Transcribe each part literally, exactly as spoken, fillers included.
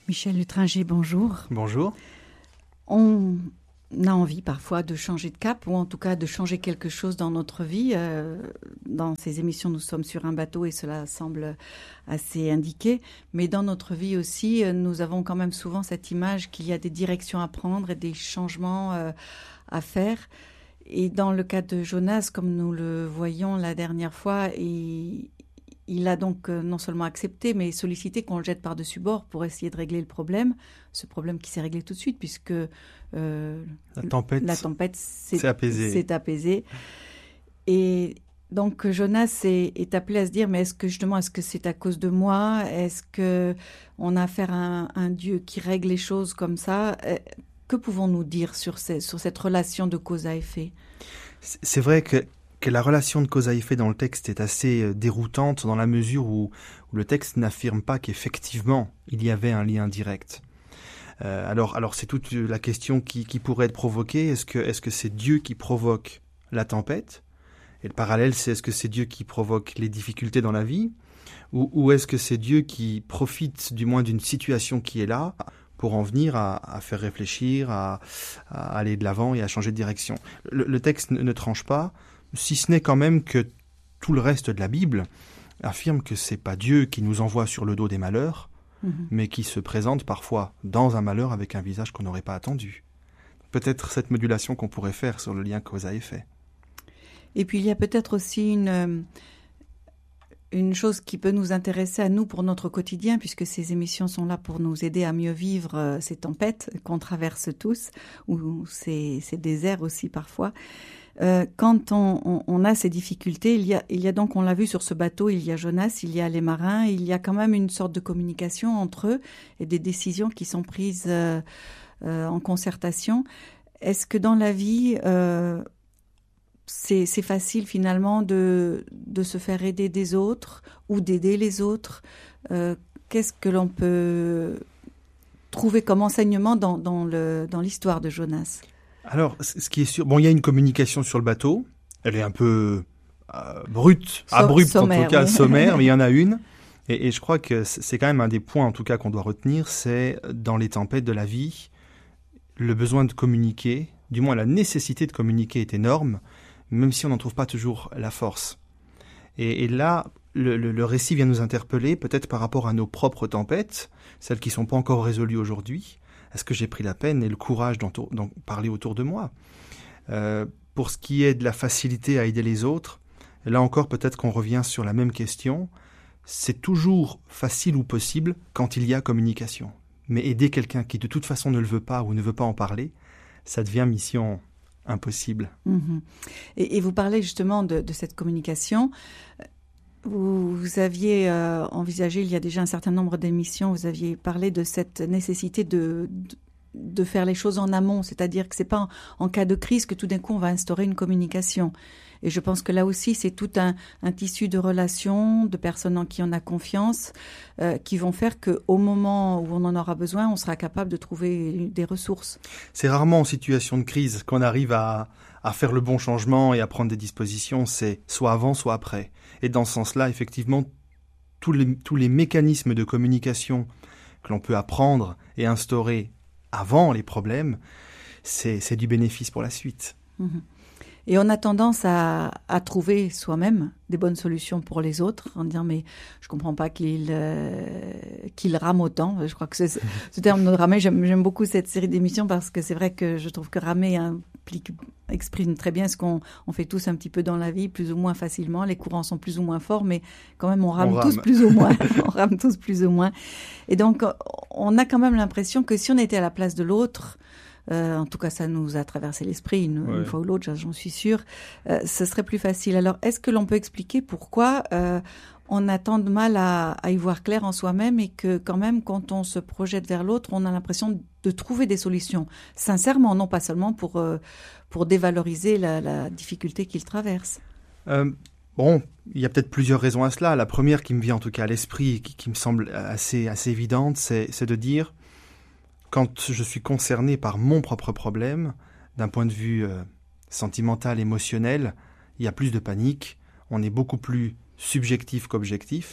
Michel Lutringer, bonjour. Bonjour. On a envie parfois de changer de cap, ou en tout cas de changer quelque chose dans notre vie. Euh, dans ces émissions, nous sommes sur un bateau et cela semble assez indiqué. Mais dans notre vie aussi, nous avons quand même souvent cette image qu'il y a des directions à prendre et des changements euh, à faire. Et dans le cas de Jonas, comme nous le voyons la dernière fois, il, il a donc non seulement accepté, mais sollicité qu'on le jette par-dessus bord pour essayer de régler le problème. Ce problème qui s'est réglé tout de suite, puisque euh, la tempête, la tempête s'est, s'est apaisée. s'est apaisée. Et donc Jonas est, est appelé à se dire, mais est-ce que justement, est-ce que c'est à cause de moi ? Est-ce qu'on a affaire à un, un Dieu qui règle les choses comme ça ? Que pouvons-nous dire sur, ces, sur cette relation de cause à effet ? C'est vrai que, que la relation de cause à effet dans le texte est assez déroutante dans la mesure où, où le texte n'affirme pas qu'effectivement il y avait un lien direct. Euh, alors, alors c'est toute la question qui, qui pourrait être provoquée. Est-ce que, est-ce que c'est Dieu qui provoque la tempête ? Et le parallèle, c'est est-ce que c'est Dieu qui provoque les difficultés dans la vie ? Ou, ou est-ce que c'est Dieu qui profite du moins d'une situation qui est là pour en venir à, à faire réfléchir, à, à aller de l'avant et à changer de direction. Le, le texte ne, ne tranche pas, si ce n'est quand même que tout le reste de la Bible affirme que c'est pas Dieu qui nous envoie sur le dos des malheurs, mmh. mais qui se présente parfois dans un malheur avec un visage qu'on n'aurait pas attendu. Peut-être cette modulation qu'on pourrait faire sur le lien cause à effet. Et puis il y a peut-être aussi une... Une chose qui peut nous intéresser à nous pour notre quotidien, puisque ces émissions sont là pour nous aider à mieux vivre euh, ces tempêtes qu'on traverse tous, ou ces, ces déserts aussi parfois. Euh, quand on, on, on a ces difficultés, il y a, il y a donc, on l'a vu sur ce bateau, il y a Jonas, il y a les marins, il y a quand même une sorte de communication entre eux et des décisions qui sont prises euh, euh, en concertation. Est-ce que dans la vie... Euh, C'est, c'est facile finalement de, de se faire aider des autres ou d'aider les autres. Euh, qu'est-ce que l'on peut trouver comme enseignement dans, dans, le, dans l'histoire de Jonas ? Alors, ce qui est sûr, bon, il y a une communication sur le bateau. Elle est un peu euh, brute, so- abrupte sommaire, en tout cas, oui. sommaire, mais il y en a une. Et, et je crois que c'est quand même un des points, en tout cas, qu'on doit retenir, c'est dans les tempêtes de la vie, le besoin de communiquer, du moins la nécessité de communiquer est énorme, même si on n'en trouve pas toujours la force. Et, et là, le, le, le récit vient nous interpeller, peut-être par rapport à nos propres tempêtes, celles qui ne sont pas encore résolues aujourd'hui. Est-ce que j'ai pris la peine et le courage d'en, d'en parler autour de moi ? euh, Pour ce qui est de la facilité à aider les autres, là encore, peut-être qu'on revient sur la même question. C'est toujours facile ou possible quand il y a communication. Mais aider quelqu'un qui de toute façon ne le veut pas ou ne veut pas en parler, ça devient mission impossible. Mmh. Et, et vous parlez justement de, de cette communication. Vous, vous aviez euh, envisagé, il y a déjà un certain nombre d'émissions, vous aviez parlé de cette nécessité de, de, de faire les choses en amont, c'est-à-dire que ce n'est pas en, en cas de crise que tout d'un coup on va instaurer une communication. Et je pense que là aussi, c'est tout un, un tissu de relations, de personnes en qui on a confiance, euh, qui vont faire qu'au moment où on en aura besoin, on sera capable de trouver des ressources. C'est rarement en situation de crise qu'on arrive à, à faire le bon changement et à prendre des dispositions. C'est soit avant, soit après. Et dans ce sens-là, effectivement, tous les, tous les mécanismes de communication que l'on peut apprendre et instaurer avant les problèmes, c'est, c'est du bénéfice pour la suite. Mmh. Et on a tendance à, à trouver soi-même des bonnes solutions pour les autres, en disant mais je comprends pas qu'il euh, qu'il rame autant. Je crois que c'est, ce terme de ramer, j'aime, j'aime beaucoup cette série d'émissions parce que c'est vrai que je trouve que ramer implique, exprime très bien ce qu'on on fait tous un petit peu dans la vie, plus ou moins facilement. Les courants sont plus ou moins forts, mais quand même on rame, on tous rame. plus ou moins. on rame tous plus ou moins. Et donc on a quand même l'impression que si on était à la place de l'autre, Euh, en tout cas, ça nous a traversé l'esprit une, ouais. une fois ou l'autre, j'en suis sûre. Euh, ce serait plus facile. Alors, est-ce que l'on peut expliquer pourquoi euh, on a tant de mal à, à y voir clair en soi-même et que quand même, quand on se projette vers l'autre, on a l'impression de trouver des solutions, sincèrement, non pas seulement pour, euh, pour dévaloriser la, la difficulté qu'il traverse. Euh, bon, il y a peut-être plusieurs raisons à cela. La première qui me vient en tout cas à l'esprit, qui, qui me semble assez, assez évidente, c'est, c'est de dire... Quand je suis concerné par mon propre problème, d'un point de vue euh, sentimental, émotionnel, il y a plus de panique, on est beaucoup plus subjectif qu'objectif.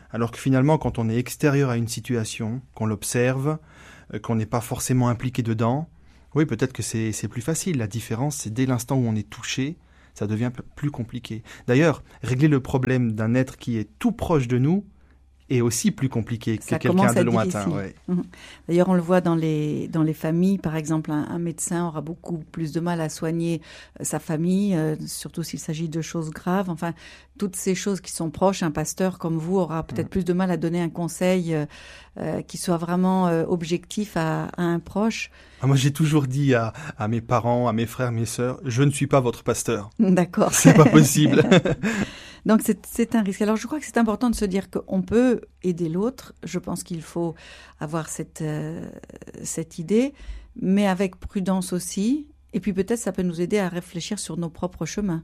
Alors que finalement, quand on est extérieur à une situation, qu'on l'observe, euh, qu'on n'est pas forcément impliqué dedans, oui, peut-être que c'est, c'est plus facile. La différence, c'est dès l'instant où on est touché, ça devient plus compliqué. D'ailleurs, régler le problème d'un être qui est tout proche de nous est aussi plus compliqué ça que quelqu'un de lointain. Ouais. Mmh. D'ailleurs, on le voit dans les, dans les familles. Par exemple, un, un médecin aura beaucoup plus de mal à soigner sa famille, euh, surtout s'il s'agit de choses graves. Enfin, toutes ces choses qui sont proches, un pasteur comme vous aura peut-être mmh. plus de mal à donner un conseil euh, euh, qui soit vraiment euh, objectif à, à un proche. Ah, moi, j'ai toujours dit à, à mes parents, à mes frères, mes sœurs, je ne suis pas votre pasteur. D'accord. C'est pas possible. Donc, c'est, c'est un risque. Alors, je crois que c'est important de se dire qu'on peut aider l'autre. Je pense qu'il faut avoir cette, euh, cette idée, mais avec prudence aussi. Et puis, peut-être, ça peut nous aider à réfléchir sur nos propres chemins.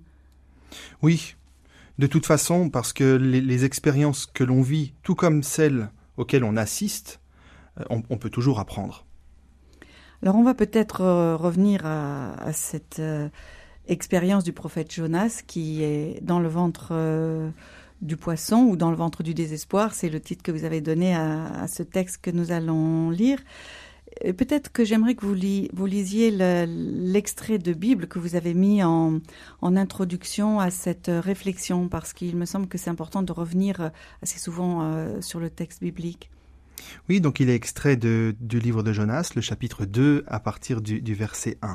Oui, de toute façon, parce que les, les expériences que l'on vit, tout comme celles auxquelles on assiste, on, on peut toujours apprendre. Alors, on va peut-être euh, revenir à, à cette... Euh, expérience du prophète Jonas qui est dans le ventre euh, du poisson ou dans le ventre du désespoir. C'est le titre que vous avez donné à, à ce texte que nous allons lire. Et peut-être que j'aimerais que vous, li, vous lisiez le, l'extrait de Bible que vous avez mis en, en introduction à cette réflexion, parce qu'il me semble que c'est important de revenir assez souvent euh, sur le texte biblique. Oui, donc il est extrait de, du livre de Jonas, le chapitre deux, à partir du, du verset un.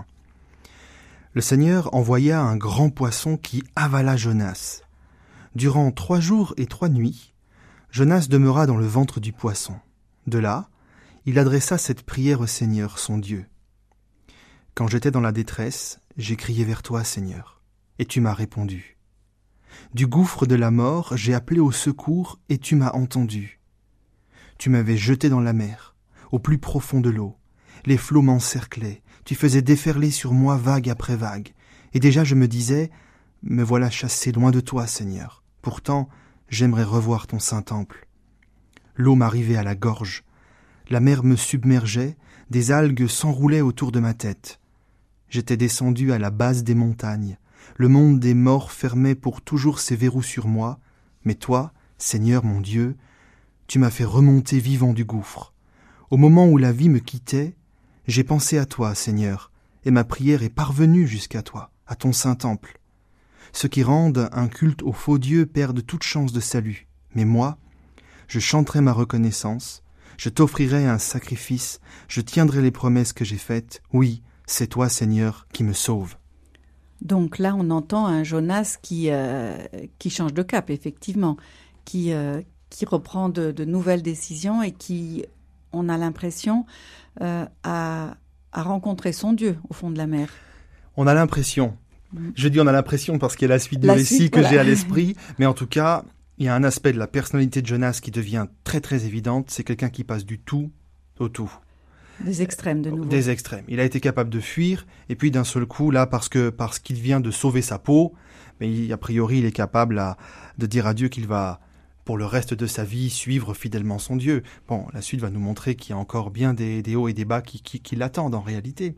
Le Seigneur envoya un grand poisson qui avala Jonas. Durant trois jours et trois nuits, Jonas demeura dans le ventre du poisson. De là, il adressa cette prière au Seigneur, son Dieu. « Quand j'étais dans la détresse, j'ai crié vers toi, Seigneur, et tu m'as répondu. Du gouffre de la mort, j'ai appelé au secours, et tu m'as entendu. Tu m'avais jeté dans la mer, au plus profond de l'eau. Les flots m'encerclaient. Tu faisais déferler sur moi vague après vague. Et déjà je me disais, me voilà chassé loin de toi, Seigneur. Pourtant, j'aimerais revoir ton saint temple. L'eau m'arrivait à la gorge. La mer me submergeait, des algues s'enroulaient autour de ma tête. J'étais descendu à la base des montagnes. Le monde des morts fermait pour toujours ses verrous sur moi. Mais toi, Seigneur mon Dieu, tu m'as fait remonter vivant du gouffre. Au moment où la vie me quittait, j'ai pensé à toi, Seigneur, et ma prière est parvenue jusqu'à toi, à ton saint temple. Ceux qui rendent un culte aux faux dieux perdent toute chance de salut. Mais moi, je chanterai ma reconnaissance, je t'offrirai un sacrifice, je tiendrai les promesses que j'ai faites. Oui, c'est toi, Seigneur, qui me sauve. Donc là, on entend un Jonas qui, euh, qui change de cap, effectivement, qui, euh, qui reprend de, de nouvelles décisions et qui, on a l'impression, euh, a, a rencontré son Dieu au fond de la mer. On a l'impression. Mmh. Je dis on a l'impression parce qu'il y a la suite du la récit suite, que voilà. j'ai à l'esprit, mais en tout cas, il y a un aspect de la personnalité de Jonas qui devient très très évidente. C'est quelqu'un qui passe du tout au tout. Des extrêmes de nouveau. Des extrêmes. Il a été capable de fuir, et puis d'un seul coup, là, parce que parce qu'il vient de sauver sa peau, mais il, a priori, il est capable à, de dire à Dieu qu'il va, pour le reste de sa vie, suivre fidèlement son Dieu. Bon, la suite va nous montrer qu'il y a encore bien des, des hauts et des bas qui, qui, qui l'attendent en réalité.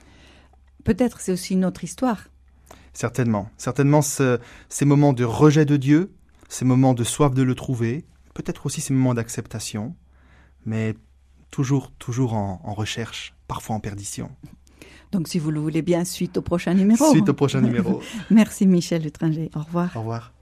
Peut-être c'est aussi une autre histoire. Certainement. Certainement, ce, ces moments de rejet de Dieu, ces moments de soif de le trouver, peut-être aussi ces moments d'acceptation, mais toujours, toujours en, en recherche, parfois en perdition. Donc, si vous le voulez bien, suite au prochain numéro. Suite au prochain numéro. Merci Michel Lutringer. Au revoir. Au revoir.